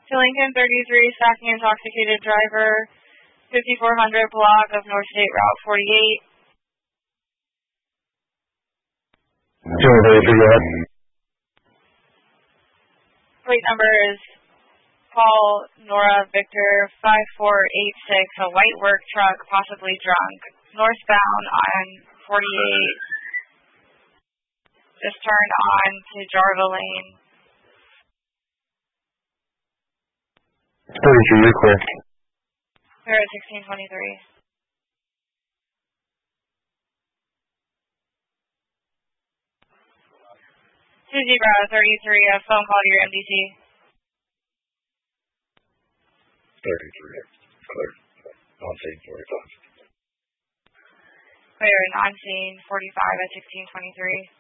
To Lincoln 33, stacking intoxicated driver, 5400 block of North State Route 48. Plate number is Paul Nora Victor 5486, a white work truck, possibly drunk, northbound on 48. Just turned on to Jarva Lane. 33, you're clear. Clear at 1623. Suzy Bravo 33, a phone call to your MDT. 33, clear. On scene 45. Clear at on scene 45 at 1623.